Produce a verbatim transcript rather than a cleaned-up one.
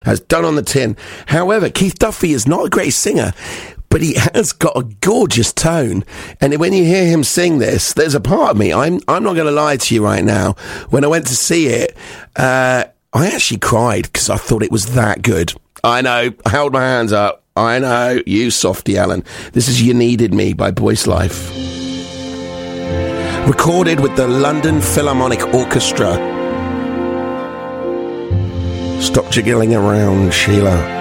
Has done on the tin. However, Keith Duffy is not a great singer, but he has got a gorgeous tone. And when you hear him sing this, there's a part of me, I'm I'm not going to lie to you right now, when I went to see it, uh, I actually cried because I thought it was that good. I know, I held my hands up. I know, you softy, Alan. This is You Needed Me by Boyce Life. Recorded with the London Philharmonic Orchestra. Stop jiggling around, Sheila.